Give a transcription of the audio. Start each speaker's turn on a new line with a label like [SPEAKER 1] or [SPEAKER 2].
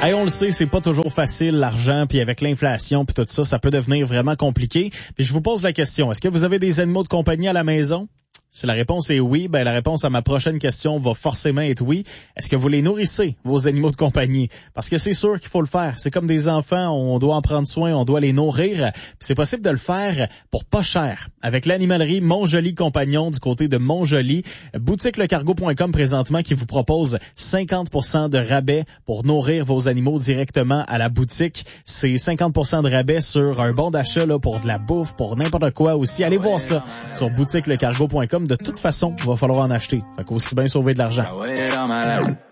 [SPEAKER 1] Hey, on le sait, c'est pas toujours facile, l'argent, puis avec l'inflation, puis tout ça, ça peut devenir vraiment compliqué. Puis je vous pose la question, est-ce que vous avez des animaux de compagnie à la maison? Si la réponse est oui, ben la réponse à ma prochaine question va forcément être oui. Est-ce que vous les nourrissez, vos animaux de compagnie? Parce que c'est sûr qu'il faut le faire. C'est comme des enfants, on doit en prendre soin, on doit les nourrir. Puis c'est possible de le faire pour pas cher. Avec l'animalerie Montjoli Compagnon du côté de Montjoli, boutiquelecargo.com présentement qui vous propose 50% de rabais pour nourrir vos animaux directement à la boutique. C'est 50% de rabais sur un bon d'achat là, pour de la bouffe, pour n'importe quoi aussi. Allez voir ça sur boutiquelecargo.com. De toute façon, il va falloir en acheter. Fait qu'aussi bien sauver de l'argent.